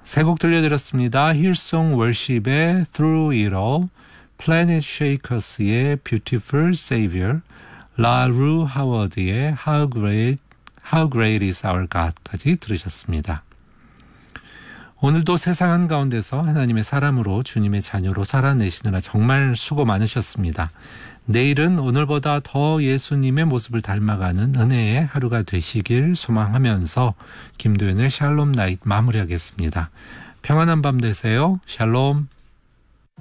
세 곡 들려드렸습니다. 힐송 월십의 Through It All, Planet Shakers의 Beautiful Savior, 라루 하워드의 How Great is Our God까지 들으셨습니다. 오늘도 세상 한가운데서 하나님의 사람으로 주님의 자녀로 살아내시느라 정말 수고 많으셨습니다. 내일은 오늘보다 더 예수님의 모습을 닮아가는 은혜의 하루가 되시길 소망하면서 김도연의 샬롬 나잇 마무리하겠습니다. 평안한 밤 되세요. 샬롬.